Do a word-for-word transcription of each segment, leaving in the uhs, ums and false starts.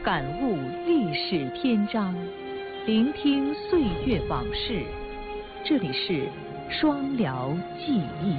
感悟历史篇章，聆听岁月往事。这里是双辽记忆。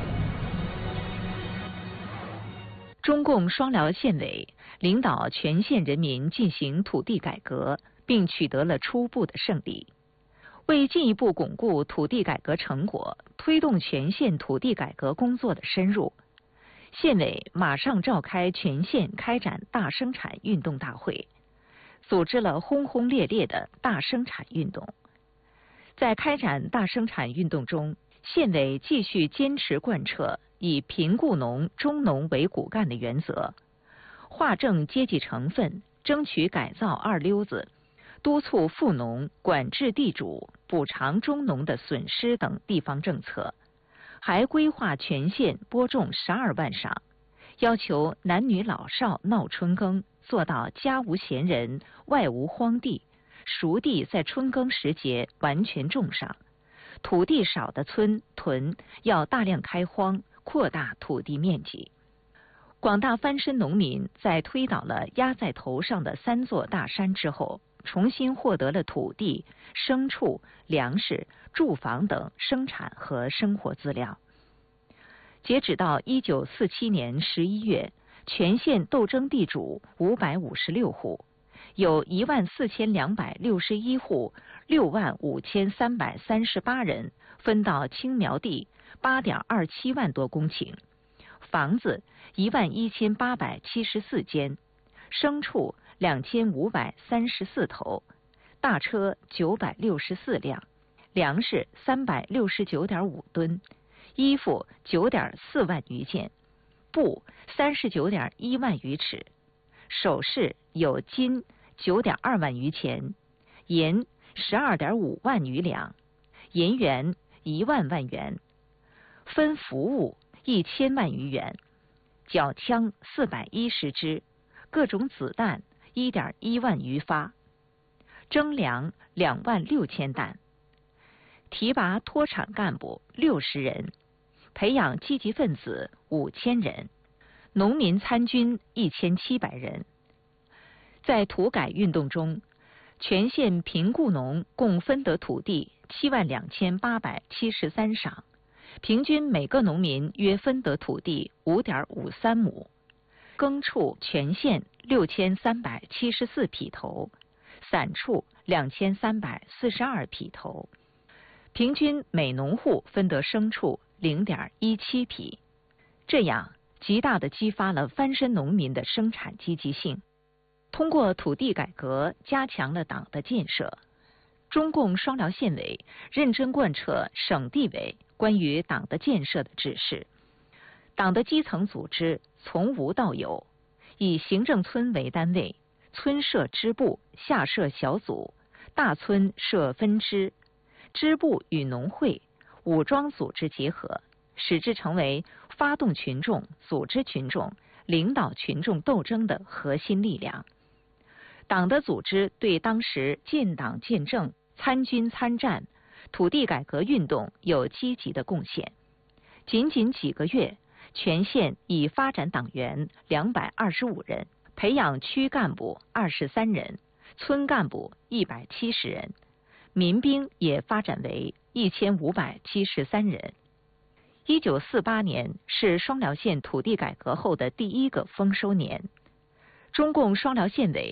中共双辽县委领导全县人民进行土地改革，并取得了初步的胜利。为进一步巩固土地改革成果，推动全县土地改革工作的深入，县委马上召开全县开展大生产运动大会，组织了轰轰烈烈的大生产运动。在开展大生产运动中，县委继续坚持贯彻以贫雇农、中农为骨干的原则，划正阶级成分，争取改造二溜子，督促富农管制地主、补偿中农的损失等地方政策，还规划全县播种十二万晌，要求男女老少闹春耕，做到家无闲人，外无荒地，熟地在春耕时节完全种上，土地少的村屯要大量开荒，扩大土地面积。广大翻身农民在推倒了压在头上的三座大山之后，重新获得了土地、牲畜、粮食、住房等生产和生活资料。截止到一九四七年十一月，全县斗争地主五百五十六户，有一万四千两百六十一户，六万五千三百三十八人分到青苗地八点二七万多公顷，房子一万一千八百七十四间，牲畜两千五百三十四头，大车九百六十四辆，粮食三百六十九点五吨，衣服九点四万余件，布三十九点一万余尺，首饰有金九点二万余钱，银十二点五万余两，银元一万万元，分服务一千万余元，缴枪四百一十支，各种子弹一点一万余发，征粮两万六千担，提拔脱产干部六十人，培养积极分子五千人，农民参军一千七百人。在土改运动中，全县贫雇农共分得土地七万两千八百七十三晌，平均每个农民约分得土地五点五三亩，耕畜全县六千三百七十四匹头，散畜两千三百四十二匹头，平均每农户分得牲畜零点一七匹，这样极大地激发了翻身农民的生产积极性。通过土地改革，加强了党的建设。中共双辽县委认真贯彻省地委关于党的建设的指示，党的基层组织从无到有，以行政村为单位，村设支部，下设小组，大村设分支，支部与农会、武装组织结合，使之成为发动群众、组织群众、领导群众斗争的核心力量。党的组织对当时建党建政、参军参战、土地改革运动有积极的贡献。仅仅几个月，全县已发展党员两百二十五人，培养区干部二十三人，村干部一百七十人，民兵也发展为一千五百七十三人。一九四八年是双辽县土地改革后的第一个丰收年。中共双辽县委